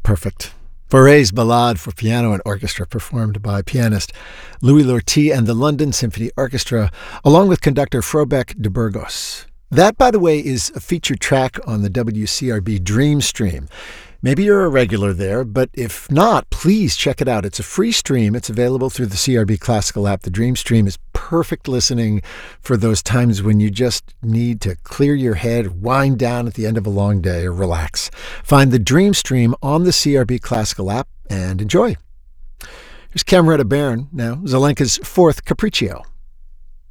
Perfect. Fauré's Ballade for Piano and Orchestra, performed by pianist Louis Lortie and the London Symphony Orchestra, along with conductor Frobeck de Burgos. That, by the way, is a featured track on the WCRB Dreamstream. Maybe you're a regular there, but if not, please check it out. It's a free stream. It's available through the CRB Classical app. The Dreamstream is perfect listening for those times when you just need to clear your head, wind down at the end of a long day, or relax. Find the Dreamstream on the CRB Classical app and enjoy. Here's Cameretta Baron now, Zelenka's fourth Capriccio.